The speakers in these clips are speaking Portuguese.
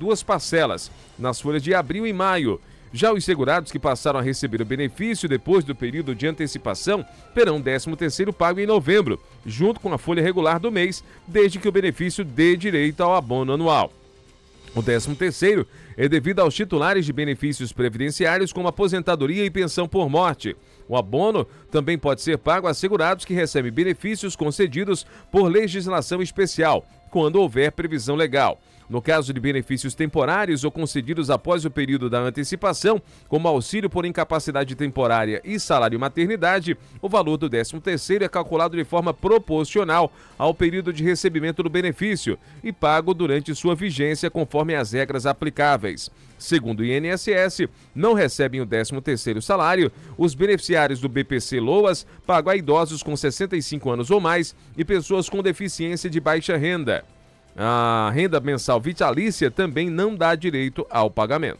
duas parcelas, nas folhas de abril e maio. Já os segurados que passaram a receber o benefício depois do período de antecipação terão 13º pago em novembro, junto com a folha regular do mês, desde que o benefício dê direito ao abono anual. O 13º é devido aos titulares de benefícios previdenciários como aposentadoria e pensão por morte. O abono também pode ser pago a segurados que recebem benefícios concedidos por legislação especial, quando houver previsão legal. No caso de benefícios temporários ou concedidos após o período da antecipação, como auxílio por incapacidade temporária e salário maternidade, o valor do 13º é calculado de forma proporcional ao período de recebimento do benefício e pago durante sua vigência conforme as regras aplicáveis. Segundo o INSS, não recebem o 13º salário os beneficiários do BPC-Loas, pago a idosos com 65 anos ou mais e pessoas com deficiência de baixa renda. A renda mensal vitalícia também não dá direito ao pagamento.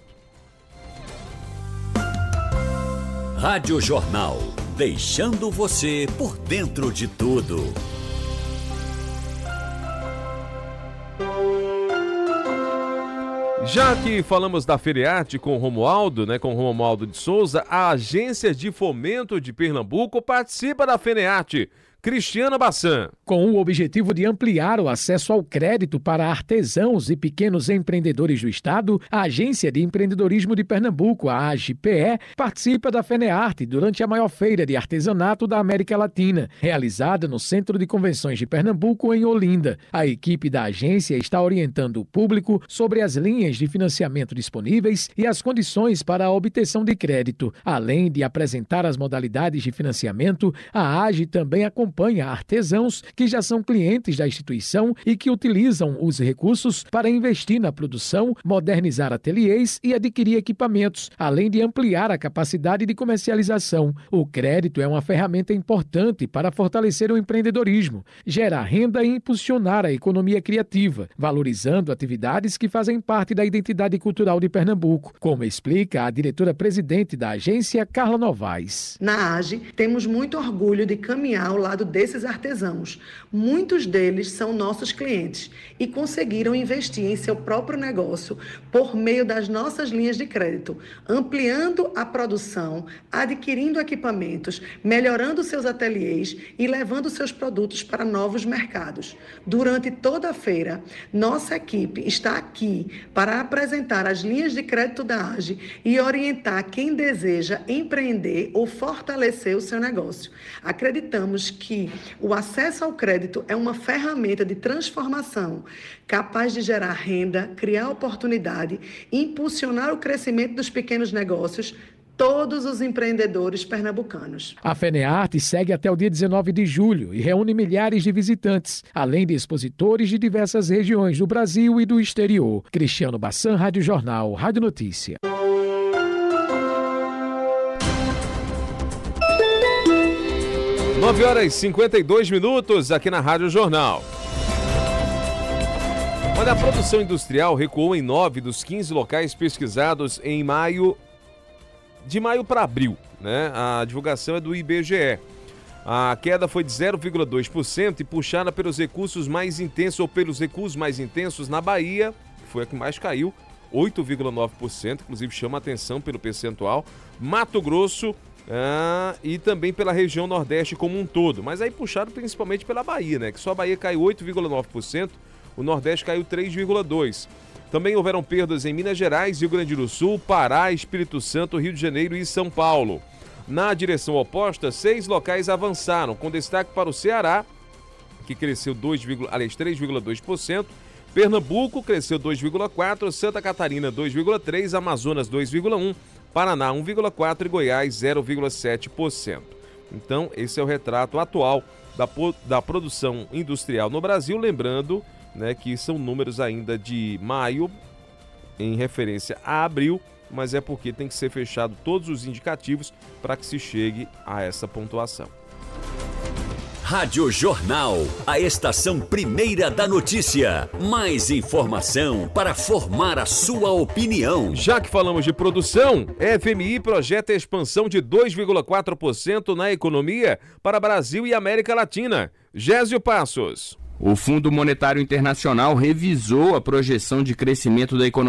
Rádio Jornal, deixando você por dentro de tudo. Já que falamos da FENEARTE com o Romualdo, com o Romualdo de Souza, a Agência de Fomento de Pernambuco participa da FENEARTE. Cristiana Bassan. Com o objetivo de ampliar o acesso ao crédito para artesãos e pequenos empreendedores do Estado, a Agência de Empreendedorismo de Pernambuco, a AGPE, participa da FENEARTE durante a maior feira de artesanato da América Latina, realizada no Centro de Convenções de Pernambuco, em Olinda. A equipe da agência está orientando o público sobre as linhas de financiamento disponíveis e as condições para a obtenção de crédito. Além de apresentar as modalidades de financiamento, a AGE também acompanha artesãos que já são clientes da instituição e que utilizam os recursos para investir na produção, modernizar ateliês e adquirir equipamentos, além de ampliar a capacidade de comercialização. O crédito é uma ferramenta importante para fortalecer o empreendedorismo, gerar renda e impulsionar a economia criativa, valorizando atividades que fazem parte da identidade cultural de Pernambuco, como explica a diretora-presidente da agência, Carla Novaes. Na AGE, temos muito orgulho de caminhar ao lado desses artesãos. Muitos deles são nossos clientes e conseguiram investir em seu próprio negócio por meio das nossas linhas de crédito, ampliando a produção, adquirindo equipamentos, melhorando seus ateliês e levando seus produtos para novos mercados. Durante toda a feira, nossa equipe está aqui para apresentar as linhas de crédito da AGE e orientar quem deseja empreender ou fortalecer o seu negócio. Acreditamos que o acesso ao crédito é uma ferramenta de transformação capaz de gerar renda, criar oportunidade, impulsionar o crescimento dos pequenos negócios, todos os empreendedores pernambucanos. A FENEARTE segue até o dia 19 de julho e reúne milhares de visitantes, além de expositores de diversas regiões do Brasil e do exterior. Cristiano Bassan, Rádio Jornal, Rádio Notícia. – 9h52 aqui na Rádio Jornal. Olha, a produção industrial recuou em 9 dos 15 locais pesquisados em maio, de maio para abril, A divulgação é do IBGE. A queda foi de 0,2% e puxada pelos recursos mais intensos na Bahia, que foi a que mais caiu, 8,9%, inclusive chama a atenção pelo percentual. Mato Grosso, e também pela região Nordeste como um todo, mas aí puxado principalmente pela Bahia, que só a Bahia caiu 8,9%, o Nordeste caiu 3,2%. Também houveram perdas em Minas Gerais, Rio Grande do Sul, Pará, Espírito Santo, Rio de Janeiro e São Paulo. Na direção oposta, 6 locais avançaram, com destaque para o Ceará, que cresceu 3,2%, Pernambuco cresceu 2,4%, Santa Catarina 2,3%, Amazonas 2,1%, Paraná 1,4% e Goiás 0,7%. Então, esse é o retrato atual da produção industrial no Brasil, lembrando que são números ainda de maio, em referência a abril, mas é porque tem que ser fechado todos os indicativos para que se chegue a essa pontuação. Rádio Jornal, a estação primeira da notícia. Mais informação para formar a sua opinião. Já que falamos de produção, FMI projeta expansão de 2,4% na economia para Brasil e América Latina. Gésio Passos. O Fundo Monetário Internacional revisou a projeção de crescimento da economia